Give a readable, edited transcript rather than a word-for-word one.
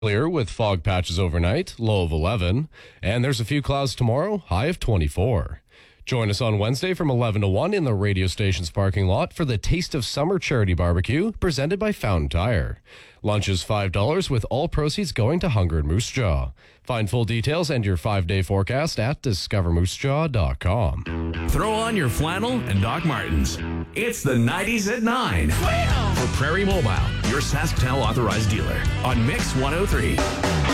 Clear with fog patches overnight, low of 11. And there's a few clouds tomorrow, high of 24. Join us on Wednesday from 11 to 1 in the radio station's parking lot for the Taste of Summer Charity Barbecue presented by Fountain Tire. Lunch is $5 with all proceeds going to Hunger and Moose Jaw. Find full details and your 5-day forecast at discovermoosejaw.com. Throw on your flannel and Doc Martens. It's the 90s at 9. For Prairie Mobile, your Saskatoon authorized dealer on Mix 103.